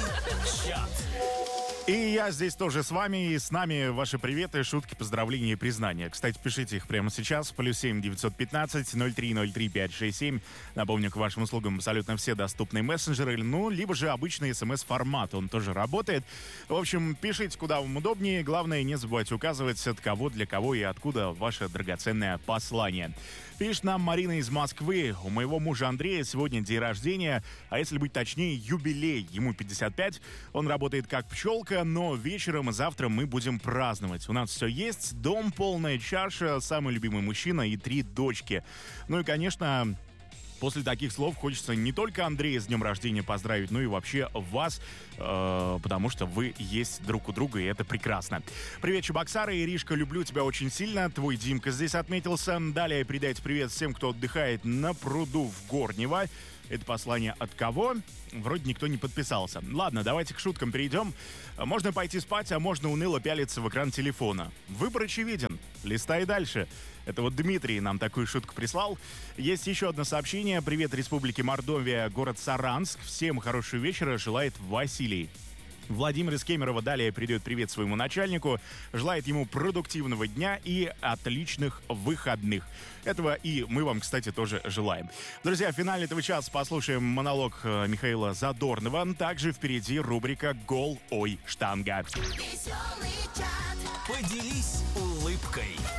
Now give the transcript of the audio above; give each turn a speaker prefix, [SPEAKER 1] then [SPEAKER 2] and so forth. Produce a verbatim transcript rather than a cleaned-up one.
[SPEAKER 1] Чат.
[SPEAKER 2] И я здесь тоже с вами, и с нами ваши приветы, шутки, поздравления и признания. Кстати, пишите их прямо сейчас. Плюс семь девятьсот пятнадцать ноль три ноль три пять шесть семь. Напомню, к вашим услугам абсолютно все доступные мессенджеры. Ну, либо же обычный смс-формат, он тоже работает. В общем, пишите, куда вам удобнее. Главное, не забывайте указывать, от кого, для кого и откуда ваше драгоценное послание. Пишет нам Марина из Москвы. У моего мужа Андрея сегодня день рождения, а если быть точнее, юбилей. Ему пятьдесят пять, он работает как пчелка, но вечером и завтра мы будем праздновать. У нас все есть, дом, полная чаша, самый любимый мужчина и три дочки. Ну и, конечно... После таких слов хочется не только Андрея с днем рождения поздравить, но и вообще вас, э, потому что вы есть друг у друга, и это прекрасно. Привет, Чебоксары, Иришка, люблю тебя очень сильно. Твой Димка здесь отметился. Далее передайте привет всем, кто отдыхает на пруду в Горнево. Это послание от кого? Вроде никто не подписался. Ладно, давайте к шуткам перейдем. Можно пойти спать, а можно уныло пялиться в экран телефона. Выбор очевиден. Листай дальше. Это вот Дмитрий нам такую шутку прислал. Есть еще одно сообщение. Привет, Республике Мордовия, город Саранск. Всем хорошего вечера, желает Василий. Владимир из Кемерово далее передает привет своему начальнику, желает ему продуктивного дня и отличных выходных. Этого и мы вам, кстати, тоже желаем. Друзья, в финале этого часа послушаем монолог Михаила Задорнова. Также впереди рубрика «Гол, ой, штанга».
[SPEAKER 1] Поделись улыбкой.